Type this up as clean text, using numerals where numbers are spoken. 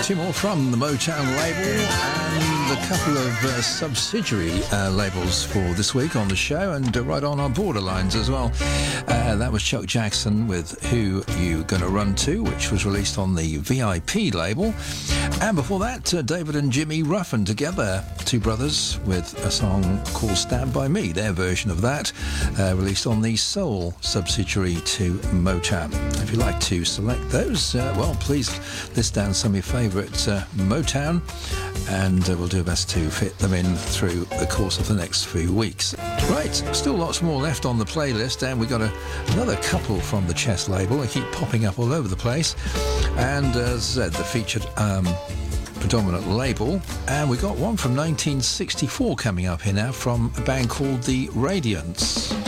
Two more from the Motown label and a couple of subsidiary labels for this week on the show, and right on our borderlines as well. That was Chuck Jackson with Who You Gonna Run To, which was released on the VIP label. And before that, David and Jimmy Ruffin together, two brothers, with a song called Stand By Me, their version of that, released on the Soul subsidiary to Motown. If you'd like to select those, well, please list down some of your favourite Motown, and we'll do our best to fit them in through the course of the next few weeks. Right, still lots more left on the playlist, and we've got another couple from the Chess label. They keep popping up all over the place, and as I said, the featured predominant label, and we got one from 1964 coming up here now from a band called The Radiants.